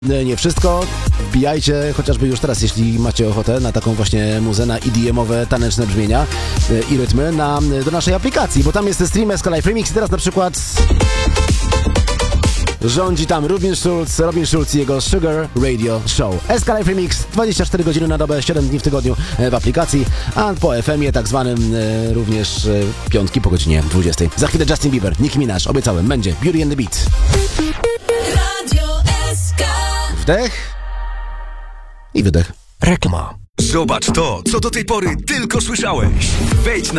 nie wszystko. Wbijajcie chociażby już teraz, jeśli macie ochotę, na taką właśnie muzę, na EDM-owe, taneczne brzmienia i rytmy do naszej aplikacji, bo tam jest stream SK Live Remix i teraz na przykład rządzi tam Robin Schulz i jego Sugar Radio Show. SK Live Remix 24 godziny na dobę, 7 dni w tygodniu w aplikacji, a po FM-ie tak zwanym również piątki po godzinie 20. Za chwilę Justin Bieber, Nicki Minaj, obiecałem, będzie Beauty and the Beat. Radio SK. Wdech i wydech. Reklama. Zobacz to, co do tej pory tylko słyszałeś. Wejdź na